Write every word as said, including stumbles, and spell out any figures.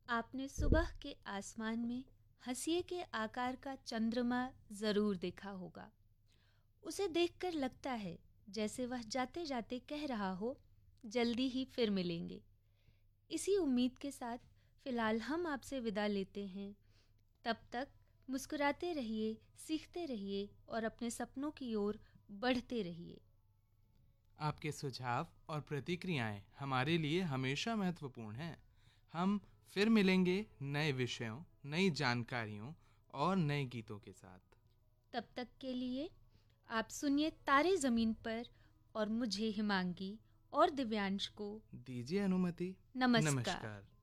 आपने सुबह के आसमान में हंसिए के आकार का चंद्रमा जरूर देखा होगा। उसे देखकर लगता है जैसे वह जाते जाते कह रहा हो, जल्दी ही फिर मिलेंगे। इसी उम्मीद के साथ फिलहाल हम आपसे विदा लेते हैं। तब तक मुस्कुराते रहिए, सीखते रहिए और अपने सपनों की ओर बढ़ते रहिए। आपके सुझाव और प्रतिक्रियाएं हमारे लिए हमेशा महत्वपूर्ण हैं। हम फिर मिलेंगे नए विषयों, नई जानकारियों और नए गीतों के साथ। तब तक के लिए आप सुनिए तारे ज़मीन पर और मुझे हिमांगी और दिव्यांश को दीजिए अनुमति। नमस्कार। नमस्कार।